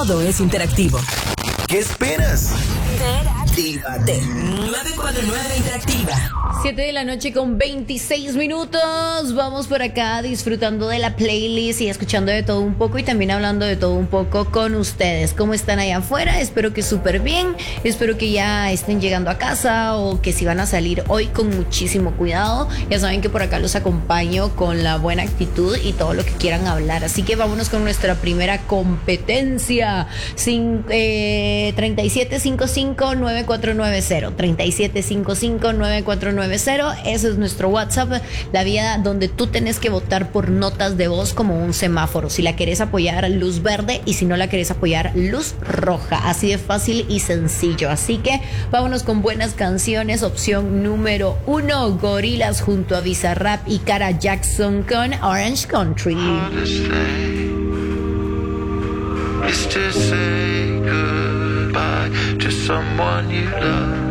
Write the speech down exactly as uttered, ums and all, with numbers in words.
todo es interactivo. ¿Qué esperas? Interactívate. nueve cuatro nueve Interactiva. siete de la noche con veintiséis minutos. Vamos por acá disfrutando de la playlist y escuchando de todo un poco y también hablando de todo un poco con ustedes. ¿Cómo están allá afuera? Espero que súper bien. Espero que ya estén llegando a casa o que si van a salir hoy con muchísimo cuidado. Ya saben que por acá los acompaño con la buena actitud y todo lo que quieran hablar. Así que vámonos con nuestra primera competencia. Sin, eh, treinta y siete cincuenta y cinco nueve cuatro nueve cero. treinta y siete cincuenta y cinco nueve cuatro nueve cero. Ese es nuestro WhatsApp, la vía donde tú tenés que votar por notas de voz como un semáforo. Si la querés apoyar, luz verde, y si no la querés apoyar, luz roja. Así de fácil y sencillo. Así que vámonos con buenas canciones. Opción número uno, Gorillaz junto a Bizarrap y Cara Jackson con Orange Country. Is to say goodbye to someone you love.